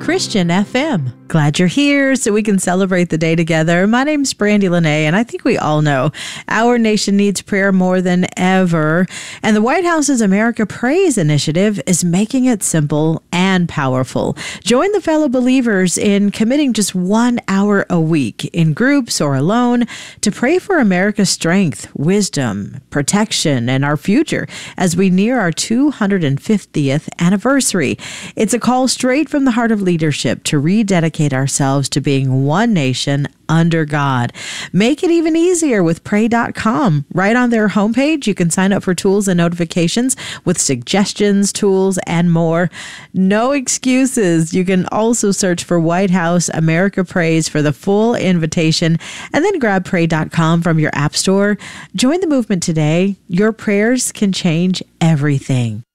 Christian FM. Glad you're here so we can celebrate the day together. My name's Brandy Lene, and I think we all know our nation needs prayer more than ever. And the White House's America Prays initiative is making it simple and powerful. Join the fellow believers in committing just 1 hour a week in groups or alone to pray for America's strength, wisdom, protection, and our future as we near our 250th anniversary. It's a call straight from the heart of leadership to rededicate ourselves to being one nation under God. Make it even easier with pray.com. Right on their homepage, you can sign up for tools and notifications with suggestions, tools, and more. No excuses. You can also search for White House America Prays for the full invitation and then grab pray.com from your app store. Join the movement today. Your prayers can change everything.